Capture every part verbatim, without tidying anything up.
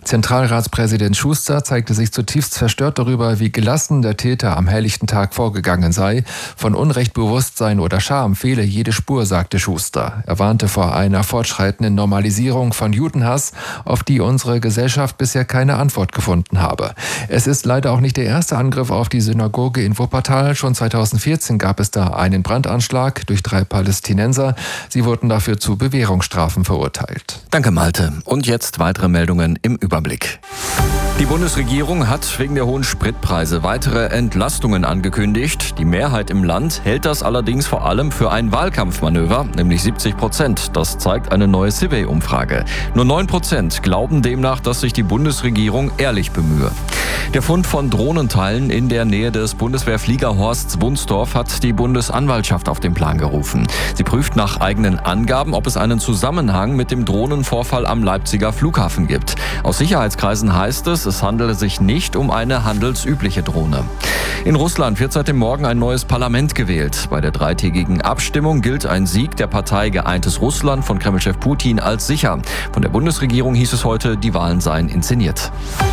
Zentralratspräsident Schuster zeigte sich zutiefst verstört darüber, wie gelassen der Täter am helllichten Tag vorgegangen sei. Von Unrechtbewusstsein oder Scham fehle jede Spur, sagte Schuster. Er warnte vor einer fortschreitenden Normalisierung von Judenhass, auf die unsere Gesellschaft bisher keine Antwort gefunden habe. Es ist leider auch nicht der erste Angriff auf die Synagoge in Wuppertal. Schon zweitausendvierzehn gab es da einen Brandanschlag durch drei Palästinenser. Sie wurden dafür zu Bewährungsstrafen verurteilt. Danke, Malte. Und jetzt weitere Meldungen im Überblick. Die Bundesregierung hat wegen der hohen Spritpreise weitere Entlastungen angekündigt. Die Mehrheit im Land hält das allerdings vor allem für ein Wahlkampfmanöver, nämlich siebzig Prozent. Das zeigt eine neue Civey-Umfrage. Nur neun Prozent glauben demnach, dass sich die Bundesregierung ehrlich bemühe. Der Fund von Drohnenteilen in der Nähe des Bundeswehrfliegerhorsts Wunsdorf hat die Bundesanwaltschaft auf den Plan gerufen. Sie prüft nach eigenen Angaben, ob es einen Zusammenhang mit dem Drohnenvorfall am Leipziger Flughafen gibt. Aus Sicherheitskreisen heißt es, es handele sich nicht um eine handelsübliche Drohne. In Russland wird seit dem Morgen ein neues Parlament gewählt. Bei der dreitägigen Abstimmung gilt ein Sieg der Partei Geeintes Russland von Kremlchef Putin als sicher. Von der Bundesregierung hieß es heute, die Wahlen seien inszeniert.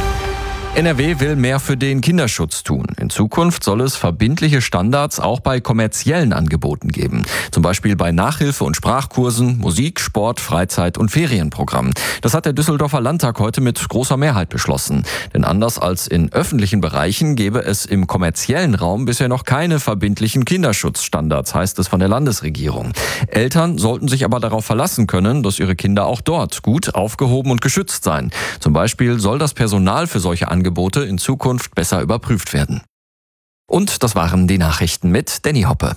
N R W will mehr für den Kinderschutz tun. In Zukunft soll es verbindliche Standards auch bei kommerziellen Angeboten geben. Zum Beispiel bei Nachhilfe- und Sprachkursen, Musik, Sport, Freizeit- und Ferienprogrammen. Das hat der Düsseldorfer Landtag heute mit großer Mehrheit beschlossen. Denn anders als in öffentlichen Bereichen gäbe es im kommerziellen Raum bisher noch keine verbindlichen Kinderschutzstandards, heißt es von der Landesregierung. Eltern sollten sich aber darauf verlassen können, dass ihre Kinder auch dort gut aufgehoben und geschützt seien. Zum Beispiel soll das Personal für solche Angebote Angebote in Zukunft besser überprüft werden. Und das waren die Nachrichten mit Danny Hoppe.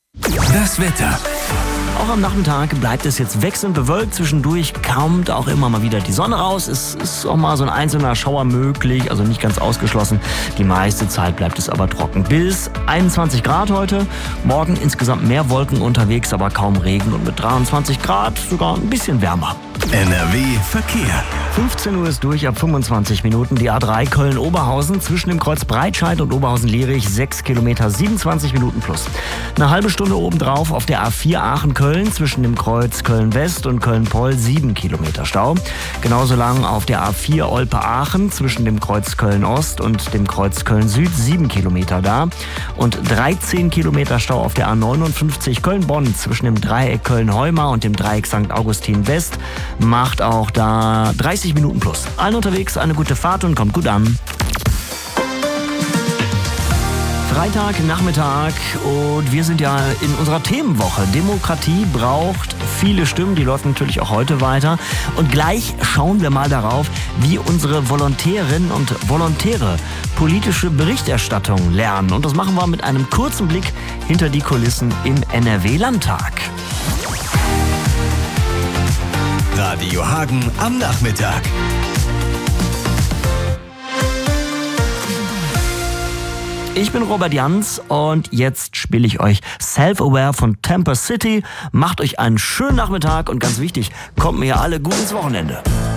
Das Wetter. Auch am Nachmittag bleibt es jetzt wechselnd bewölkt. Zwischendurch kommt auch immer mal wieder die Sonne raus. Es ist auch mal so ein einzelner Schauer möglich, also nicht ganz ausgeschlossen. Die meiste Zeit bleibt es aber trocken. Bis einundzwanzig Grad heute. Morgen insgesamt mehr Wolken unterwegs, aber kaum Regen und mit dreiundzwanzig Grad sogar ein bisschen wärmer. N R W Verkehr. fünfzehn Uhr ist durch, ab fünfundzwanzig Minuten. Die A drei Köln-Oberhausen zwischen dem Kreuz Breitscheid und Oberhausen-Lierich sechs Kilometer, siebenundzwanzig Minuten plus. Eine halbe Stunde obendrauf auf der A vier Aachen-Köln zwischen dem Kreuz Köln-West und Köln-Poll sieben Kilometer Stau. Genauso lang auf der A vier Olpe-Aachen zwischen dem Kreuz Köln-Ost und dem Kreuz Köln-Süd sieben Kilometer da. Und dreizehn Kilometer Stau auf der A neunundfünfzig Köln-Bonn zwischen dem Dreieck Köln-Heumar und dem Dreieck Sankt Augustin-West. Macht auch da dreißig Minuten plus. Allen unterwegs eine gute Fahrt und kommt gut an. Freitag, Nachmittag und wir sind ja in unserer Themenwoche. Demokratie braucht viele Stimmen, die läuft natürlich auch heute weiter. Und gleich schauen wir mal darauf, wie unsere Volontärinnen und Volontäre politische Berichterstattung lernen. Und das machen wir mit einem kurzen Blick hinter die Kulissen im N R W-Landtag. Radio Hagen am Nachmittag. Ich bin Robert Jans und jetzt spiele ich euch Self-Aware von Tampa City. Macht euch einen schönen Nachmittag und ganz wichtig, kommt mir alle gut ins Wochenende.